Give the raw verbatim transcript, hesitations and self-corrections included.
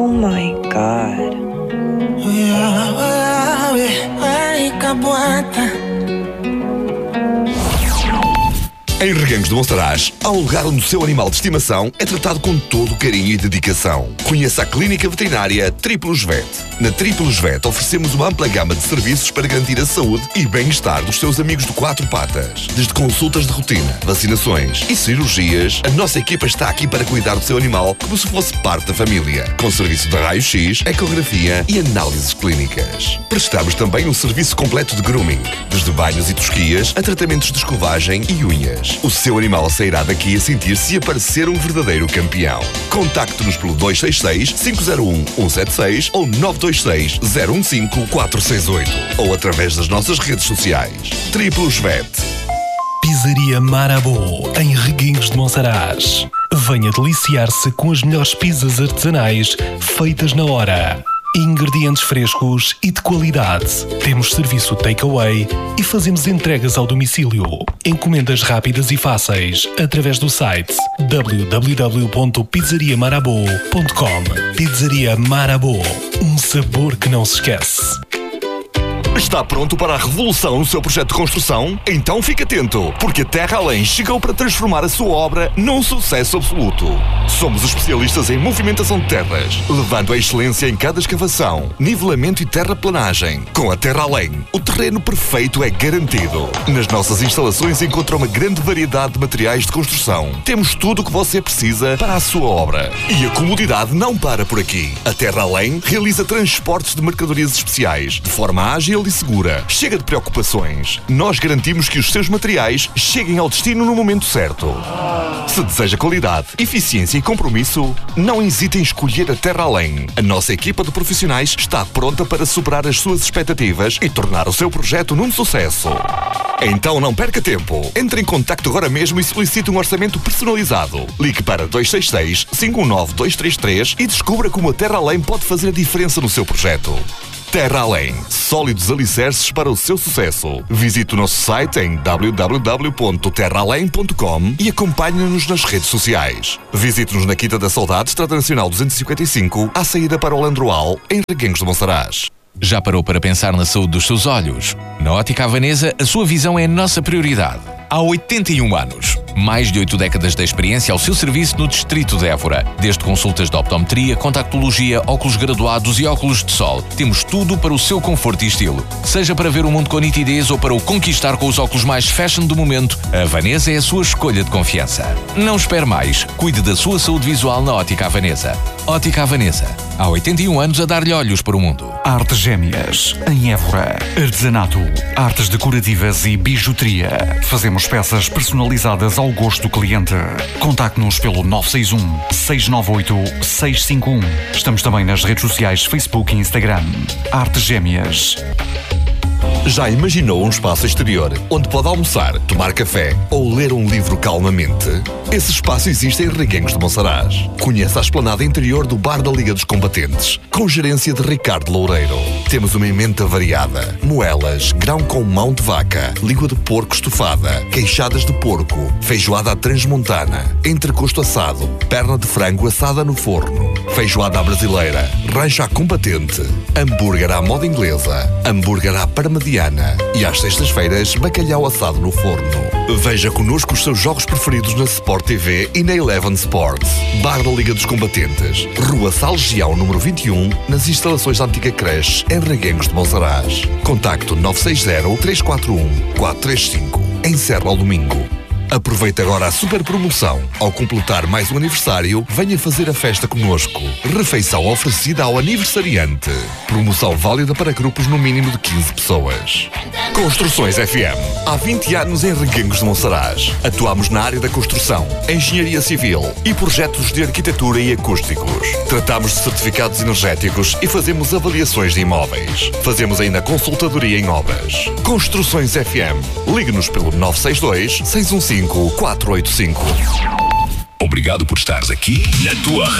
Oh my God. Em Reguengos de Monsaraz, há um lugar onde o seu animal de estimação é tratado com todo o carinho e dedicação. Conheça a Clínica Veterinária Trípulos Vet. Na Trípulos Vet oferecemos uma ampla gama de serviços para garantir a saúde e bem-estar dos seus amigos de quatro patas. Desde consultas de rotina, vacinações e cirurgias, a nossa equipa está aqui para cuidar do seu animal como se fosse parte da família. Com serviço de raio-x, ecografia e análises clínicas. Prestamos também um serviço completo de grooming, desde banhos e tosquias a tratamentos de escovagem e unhas. O seu animal sairá daqui a sentir-se e a parecer um verdadeiro campeão. Contacte-nos pelo dois seis seis, cinco zero um, um sete seis ou nove dois seis, zero um cinco, quatro seis oito ou através das nossas redes sociais. Trípulos Vet. Pizzaria Marabou, em Reguengos de Monsaraz. Venha deliciar-se com as melhores pizzas artesanais feitas na hora. Ingredientes frescos e de qualidade. Temos serviço takeaway e fazemos entregas ao domicílio. Encomendas rápidas e fáceis através do site w w w ponto pizzaria marabou ponto com. Pizzaria Marabou, um sabor que não se esquece. Está pronto para a revolução no seu projeto de construção? Então fique atento, porque a Terra Além chegou para transformar a sua obra num sucesso absoluto. Somos especialistas em movimentação de terras, levando a excelência em cada escavação, nivelamento e terraplanagem. Com a Terra Além, o terreno perfeito é garantido. Nas nossas instalações encontra uma grande variedade de materiais de construção. Temos tudo o que você precisa para a sua obra. E a comodidade não para por aqui. A Terra Além realiza transportes de mercadorias especiais, de forma ágil e segura. Chega de preocupações. Nós garantimos que os seus materiais cheguem ao destino no momento certo. Se deseja qualidade, eficiência e compromisso, não hesite em escolher a Terra Além. A nossa equipa de profissionais está pronta para superar as suas expectativas e tornar o seu projeto num sucesso. Então não perca tempo. Entre em contacto agora mesmo e solicite um orçamento personalizado. Ligue para dois seis seis, cinco um nove, dois três três e descubra como a Terra Além pode fazer a diferença no seu projeto. Terra Além, sólidos alicerces para o seu sucesso. Visite o nosso site em w w w ponto terra além ponto com e acompanhe-nos nas redes sociais. Visite-nos na Quinta da Saudade, Estrada Nacional duzentos e cinquenta e cinco, à saída para o Landroal, em Reguengos de Monsaraz. Já parou para pensar na saúde dos seus olhos? Na Ótica Havanesa, a sua visão é a nossa prioridade. Há oitenta e um anos. Mais de oito décadas de experiência ao seu serviço no Distrito de Évora. Desde consultas de optometria, contactologia, óculos graduados e óculos de sol. Temos tudo para o seu conforto e estilo. Seja para ver o mundo com nitidez ou para o conquistar com os óculos mais fashion do momento, a Havanesa é a sua escolha de confiança. Não espere mais. Cuide da sua saúde visual na Ótica Havanesa. Ótica Havanesa. Há oitenta e um anos a dar-lhe olhos para o mundo. Artes Gêmeas, em Évora. Artesanato, artes decorativas e bijuteria. Fazemos peças personalizadas ao gosto do cliente. Contacte-nos pelo nove seis um, seis nove oito, seis cinco um. Estamos também nas redes sociais Facebook e Instagram. Artes Gêmeas. Já imaginou um espaço exterior onde pode almoçar, tomar café ou ler um livro calmamente? Esse espaço existe em Reguengos de Monsaraz. Conheça a esplanada interior do Bar da Liga dos Combatentes, com gerência de Ricardo Loureiro. Temos uma emenda variada: moelas, grão com mão de vaca, língua de porco estufada, queixadas de porco, feijoada à transmontana, entrecosto assado, perna de frango assada no forno, feijoada à brasileira, rancho à combatente, hambúrguer à moda inglesa, hambúrguer à parmediana e às sextas-feiras bacalhau assado no forno. Veja connosco os seus jogos preferidos na Sport T V e na Eleven Sports. Bar da Liga dos Combatentes, Rua Salgião número vinte e um, nas instalações da antiga creche em Reguengos de Monsaraz. Contacto nove seis zero, três quatro um, quatro três cinco. Encerra ao domingo. Aproveite agora a super promoção. Ao completar mais um aniversário, venha fazer a festa connosco. Refeição oferecida ao aniversariante. Promoção válida para grupos no mínimo de quinze pessoas. Construções F M. Há vinte anos em Reguengos de Monsaraz. Atuamos na área da construção, engenharia civil e projetos de arquitetura e acústicos. Tratamos de certificados energéticos e fazemos avaliações de imóveis. Fazemos ainda consultadoria em obras. Construções F M. Ligue-nos pelo nove seis dois, seis um cinco, quatro oito cinco. Obrigado por estares aqui na tua